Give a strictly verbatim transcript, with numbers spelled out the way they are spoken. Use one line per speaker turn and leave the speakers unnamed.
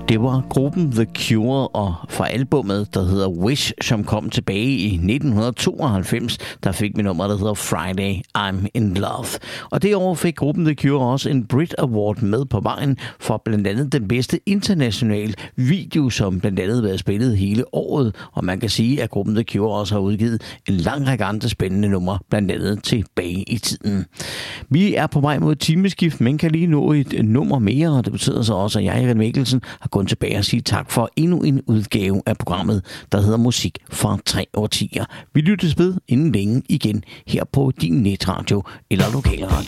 Det var gruppen The Cure, og fra albummet, der hedder Wish, som kom tilbage i nitten tooghalvfems, der fik vi nummer, der hedder Friday, I'm in Love. Og det år fik gruppen The Cure også en Brit Award med på vejen for blandt andet den bedste internationale video, som blandt andet har været spillet hele året. Og man kan sige, at gruppen The Cure også har udgivet en lang række andre spændende numre, blandt andet tilbage i tiden. Vi er på vej mod et timeskift, men kan lige nå et nummer mere, og det betyder så også, at jeg, Erik Mikkelsen, har gået tilbage og sige tak for endnu en udgave af programmet, der hedder Musik fra tre årtier. Vi lyttes ved inden længe igen her på din netradio eller lokalradio.